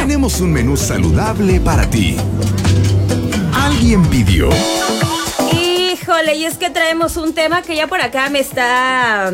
tenemos un menú saludable para ti. Alguien pidió. Híjole, y es que traemos un tema que ya por acá me está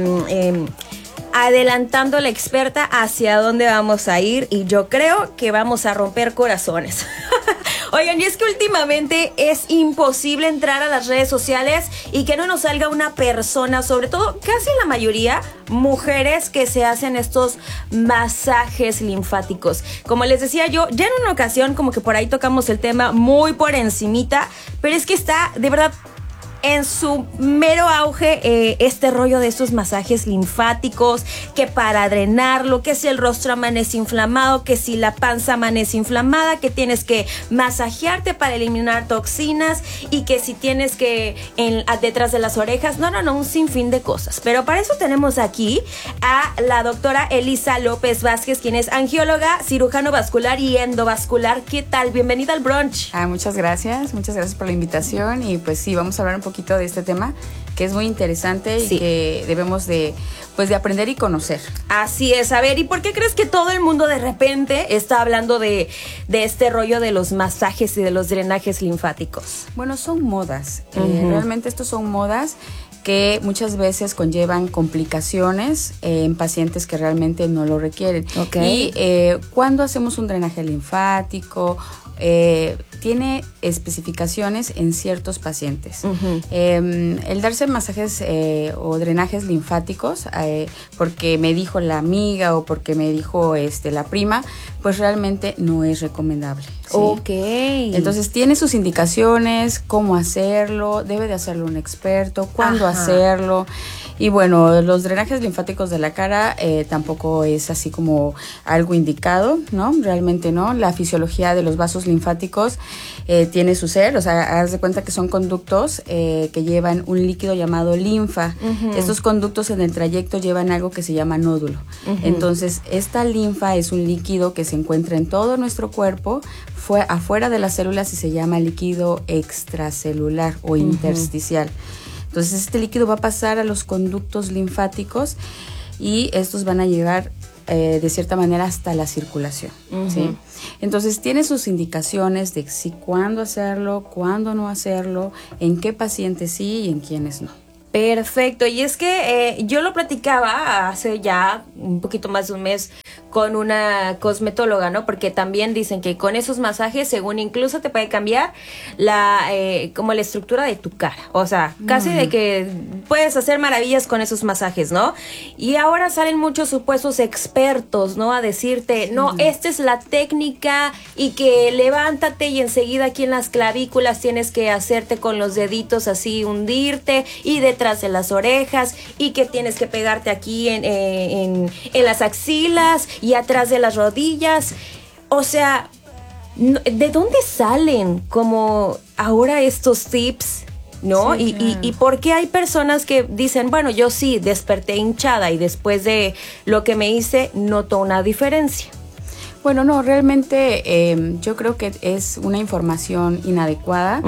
adelantando la experta hacia dónde vamos a ir, y yo creo que vamos a romper corazones. Oigan, y es que últimamente es imposible entrar a las redes sociales y que no nos salga una persona, sobre todo casi la mayoría, mujeres que se hacen estos masajes linfáticos. Como les decía yo, ya en una ocasión como que por ahí tocamos el tema muy por encimita, pero es que está de verdad en su mero auge este rollo de estos masajes linfáticos, que para drenarlo, que si el rostro amanece inflamado, que si la panza amanece inflamada, que tienes que masajearte para eliminar toxinas, y que si tienes que detrás de las orejas, no, un sinfín de cosas. Pero para eso tenemos aquí a la doctora Elisa López Vázquez, quien es angióloga, cirujano vascular y endovascular. ¿Qué tal? Bienvenida al brunch. Muchas gracias por la invitación, y pues sí, vamos a hablar un poquito de este tema que es muy interesante y que debemos de aprender y conocer. Así es. A ver, ¿y por qué crees que todo el mundo de repente está hablando de este rollo de los masajes y de los drenajes linfáticos? Bueno, son modas. Realmente estos son modas que muchas veces conllevan complicaciones en pacientes que realmente no lo requieren. Okay. Y cuando hacemos un drenaje linfático, tiene especificaciones en ciertos pacientes. El darse masajes o drenajes linfáticos, porque me dijo la amiga o porque me dijo la prima, pues realmente no es recomendable, ¿sí? Ok. Entonces tiene sus indicaciones, cómo hacerlo, debe de hacerlo un experto, cuándo hacerlo. Y bueno, los drenajes linfáticos de la cara tampoco es así como algo indicado, ¿no? Realmente no. La fisiología de los vasos linfáticos tiene su ser, o sea, haz de cuenta que son conductos que llevan un líquido llamado linfa. Estos conductos en el trayecto llevan algo que se llama nódulo. Entonces, esta linfa es un líquido que se encuentra en todo nuestro cuerpo, afuera de las células, y se llama líquido extracelular o intersticial. Entonces este líquido va a pasar a los conductos linfáticos y estos van a llegar de cierta manera hasta la circulación, ¿sí? Entonces tiene sus indicaciones de cuándo hacerlo, cuándo no hacerlo, en qué pacientes sí y en quiénes no. Perfecto, y es que yo lo platicaba hace ya un poquito más de un mes con una cosmetóloga, ¿no? Porque también dicen que con esos masajes, según incluso te puede cambiar como la estructura de tu cara. O sea, casi de que puedes hacer maravillas con esos masajes, ¿no? Y ahora salen muchos supuestos expertos, ¿no? A decirte, no, esta es la técnica, y que levántate y enseguida aquí en las clavículas tienes que hacerte con los deditos así, hundirte, y detrás de las orejas, y que tienes que pegarte aquí en las axilas y atrás de las rodillas. O sea, ¿de dónde salen como ahora estos tips? ¿No? Sí, claro. Y ¿por qué hay personas que dicen, bueno, yo sí desperté hinchada y después de lo que me hice noto una diferencia? Bueno, no, realmente yo creo que es una información inadecuada.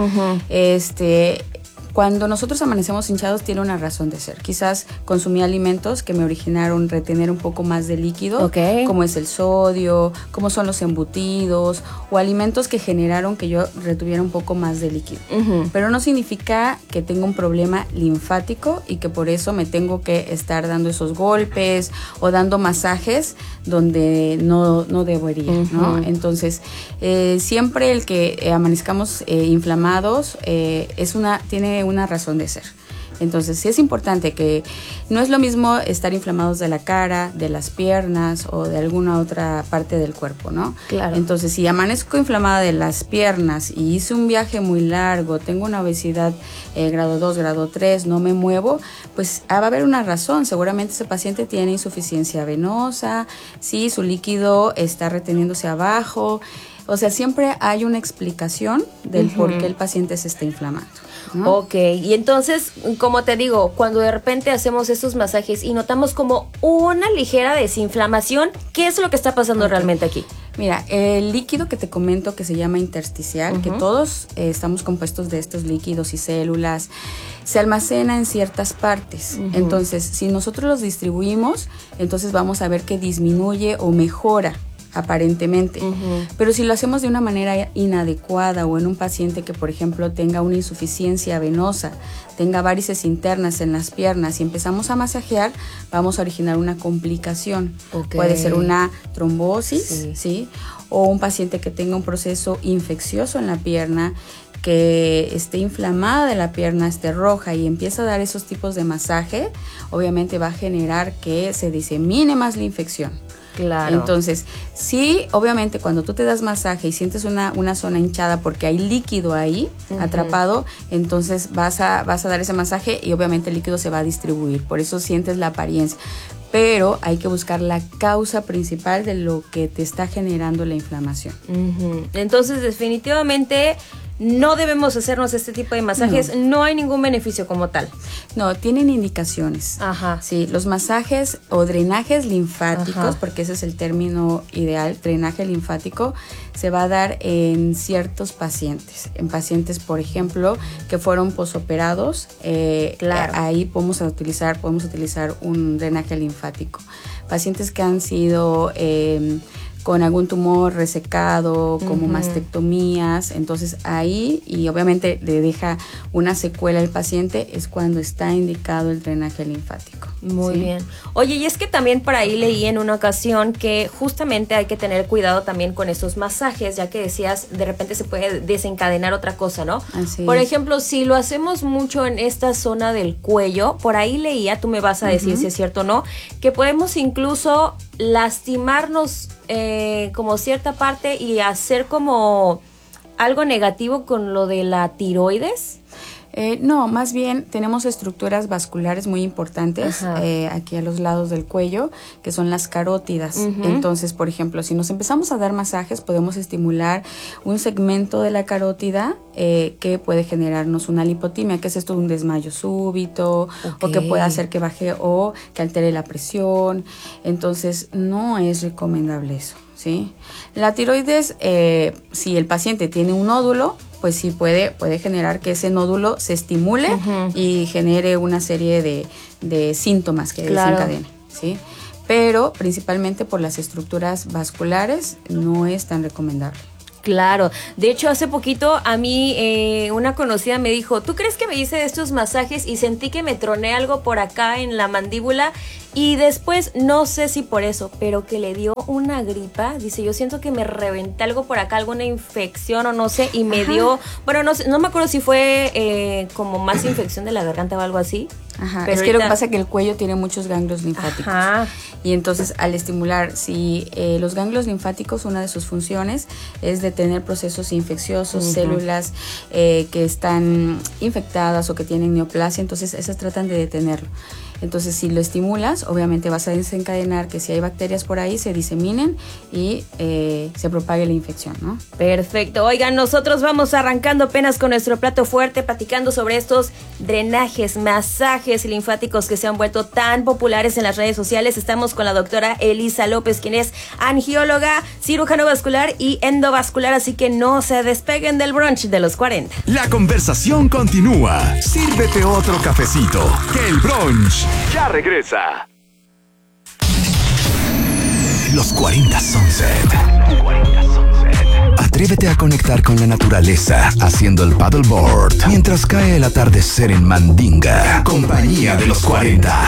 Cuando nosotros amanecemos hinchados tiene una razón de ser. Quizás consumí alimentos que me originaron retener un poco más de líquido, como es el sodio, como son los embutidos, o alimentos que generaron que yo retuviera un poco más de líquido. Pero no significa que tenga un problema linfático y que por eso me tengo que estar dando esos golpes o dando masajes donde no debería, ¿no? Entonces, siempre el que amanezcamos inflamados tiene una razón de ser. Entonces sí es importante que no es lo mismo estar inflamados de la cara, de las piernas o de alguna otra parte del cuerpo, ¿no? Claro. Entonces si amanezco inflamada de las piernas y hice un viaje muy largo, tengo una obesidad grado 2, grado 3, no me muevo, pues va a haber una razón. Seguramente ese paciente tiene insuficiencia venosa, sí, su líquido está reteniéndose abajo. O sea, siempre hay una explicación del por qué el paciente se está inflamando, ¿no? Ok, y entonces, como te digo, cuando de repente hacemos estos masajes y notamos como una ligera desinflamación, ¿qué es lo que está pasando realmente aquí? Mira, el líquido que te comento que se llama intersticial, que todos estamos compuestos de estos líquidos y células, se almacena en ciertas partes. Entonces, si nosotros los distribuimos, entonces vamos a ver que disminuye o mejora aparentemente. Pero si lo hacemos de una manera inadecuada o en un paciente que, por ejemplo, tenga una insuficiencia venosa, tenga varices internas en las piernas y empezamos a masajear, vamos a originar una complicación. Puede ser una trombosis, ¿sí? O un paciente que tenga un proceso infeccioso en la pierna, que esté inflamada de la pierna, esté roja y empieza a dar esos tipos de masaje, obviamente va a generar que se disemine más la infección. Claro. Entonces, sí, obviamente cuando tú te das masaje y sientes una zona hinchada porque hay líquido ahí atrapado, entonces vas a dar ese masaje y obviamente el líquido se va a distribuir, por eso sientes la apariencia. Pero hay que buscar la causa principal de lo que te está generando la inflamación. Entonces, definitivamente no debemos hacernos este tipo de masajes, no hay ningún beneficio como tal. No, tienen indicaciones. Sí, los masajes o drenajes linfáticos, porque ese es el término ideal, drenaje linfático, se va a dar en ciertos pacientes. En pacientes, por ejemplo, que fueron posoperados, ahí podemos utilizar un drenaje linfático. Pacientes que han sido con algún tumor resecado, como mastectomías, entonces ahí, y obviamente le deja una secuela al paciente, es cuando está indicado el drenaje linfático. Muy bien. Oye, y es que también por ahí leí en una ocasión que justamente hay que tener cuidado también con esos masajes, ya que decías, de repente se puede desencadenar otra cosa, ¿no? Así por es. ejemplo, si lo hacemos mucho en esta zona del cuello, por ahí leía, tú me vas a decir si es cierto o no, que podemos incluso lastimarnos como cierta parte y hacer como algo negativo con lo de la tiroides. No, más bien tenemos estructuras vasculares muy importantes aquí a los lados del cuello, que son las carótidas. Entonces, por ejemplo, si nos empezamos a dar masajes, podemos estimular un segmento de la carótida que puede generarnos una lipotimia, que es esto, un desmayo súbito, o que puede hacer que baje o que altere la presión. Entonces, no es recomendable eso, ¿sí? La tiroides, si el paciente tiene un nódulo, pues sí puede generar que ese nódulo se estimule y genere una serie de síntomas que desencadenen, ¿sí? Pero principalmente por las estructuras vasculares no es tan recomendable. Claro, de hecho hace poquito a mí una conocida me dijo, ¿tú crees que me hice estos masajes y sentí que me troné algo por acá en la mandíbula? Y después, no sé si por eso, pero que le dio una gripa. Dice, yo siento que me reventé algo por acá, alguna infección o no sé, y me dio, bueno, no sé, no me acuerdo si fue como más infección de la garganta o algo así. Pero es que lo que pasa es que el cuello tiene muchos ganglios linfáticos. Y entonces al estimular, si los ganglios linfáticos, una de sus funciones es detener procesos infecciosos, células que están infectadas o que tienen neoplasia, entonces esas tratan de detenerlo. Entonces, si lo estimulas, obviamente vas a desencadenar que si hay bacterias por ahí, se diseminen y se propague la infección, ¿no? Perfecto. Oigan, nosotros vamos arrancando apenas con nuestro plato fuerte, platicando sobre estos drenajes, masajes linfáticos que se han vuelto tan populares en las redes sociales. Estamos con la doctora Elisa López, quien es angióloga, cirujano vascular y endovascular, así que no se despeguen del brunch de los 40. La conversación continúa. Sírvete otro cafecito, que el brunch ya regresa. Los 40 Sunset. Atrévete a conectar con la naturaleza haciendo el paddleboard mientras cae el atardecer en Mandinga. Compañía de los 40.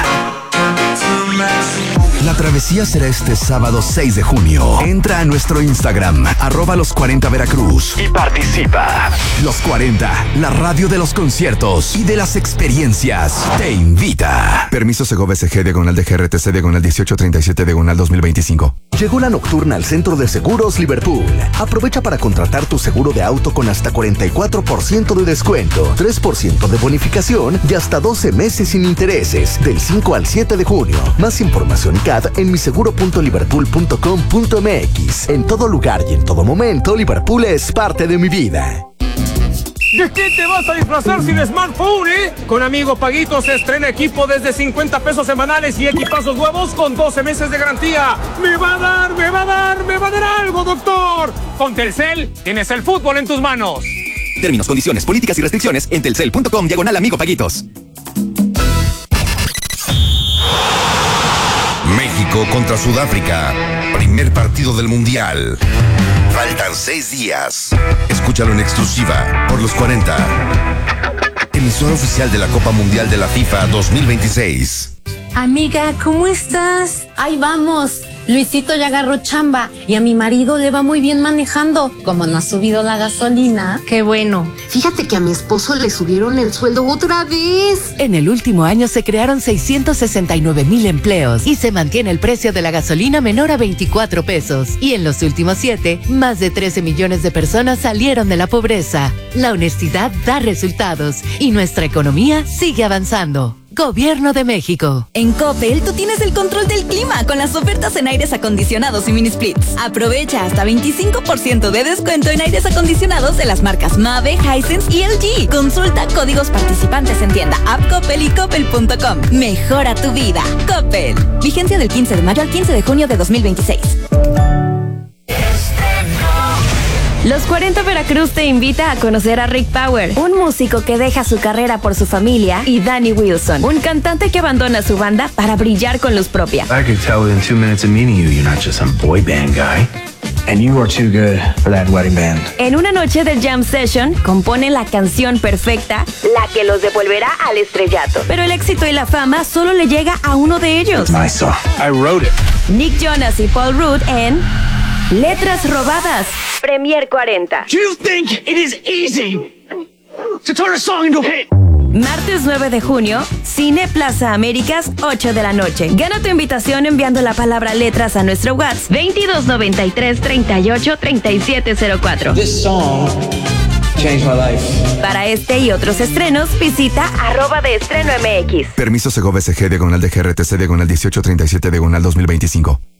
La travesía será este sábado 6 de junio. Entra a nuestro Instagram, @los40 Veracruz, y participa. Los 40, la radio de los conciertos y de las experiencias, te invita. Permiso Segovia SG /DGRTC /1837 /2025. Llegó la nocturna al Centro de Seguros Liverpool. Aprovecha para contratar tu seguro de auto con hasta 44% de descuento, 3% de bonificación y hasta 12 meses sin intereses, del 5 al 7 de junio. Más información y CAD en miseguro.liverpool.com.mx. En todo lugar y en todo momento, Liverpool es parte de mi vida. ¿De qué te vas a disfrazar sin smartphone, Con Amigo Paguito se estrena equipo desde 50 pesos semanales y equipazos nuevos con 12 meses de garantía. ¡Me va a dar algo, doctor! Con Telcel tienes el fútbol en tus manos. Términos, condiciones, políticas y restricciones en telcel.com/Amigo Paguitos. México contra Sudáfrica. Primer partido del Mundial. Faltan 6 días. Escúchalo en exclusiva por los 40. Emisora oficial de la Copa Mundial de la FIFA 2026. Amiga, ¿cómo estás? Ahí vamos. Luisito ya agarró chamba y a mi marido le va muy bien manejando. Como no ha subido la gasolina, qué bueno. Fíjate que a mi esposo le subieron el sueldo otra vez. En el último año se crearon 669,000 empleos y se mantiene el precio de la gasolina menor a 24 pesos. Y en los últimos 7, más de 13 millones de personas salieron de la pobreza. La honestidad da resultados y nuestra economía sigue avanzando. Gobierno de México. En Coppel, tú tienes el control del clima con las ofertas en aires acondicionados y mini splits. Aprovecha hasta 25% de descuento en aires acondicionados de las marcas Mave, Hisense y LG. Consulta códigos participantes en tienda, app Coppel y coppel.com. Mejora tu vida. Coppel. Vigencia del 15 de mayo al 15 de junio de 2026. Los 40 Veracruz te invita a conocer a Rick Power, un músico que deja su carrera por su familia, y Danny Wilson, un cantante que abandona su banda para brillar con luz propia. I could tell within 2 minutes of meeting you, you're not just some boy band guy. And you are too good for that wedding band. En una noche de jam session, componen la canción perfecta, la que los devolverá al estrellato. Pero el éxito y la fama solo le llega a uno de ellos. It's my song. I wrote it. Nick Jonas y Paul Rudd en Letras Robadas, Premier 40. Do you think it is easy to turn a song into a hit? Martes 9 de junio, Cine Plaza Américas, 8 de la noche. Gana tu invitación enviando la palabra letras a nuestro WhatsApp 2293 38 3704. This song changed my life. Para este y otros estrenos, visita @deestreno MX. Permiso Segov SG, /DGRTC, /1837, /2025.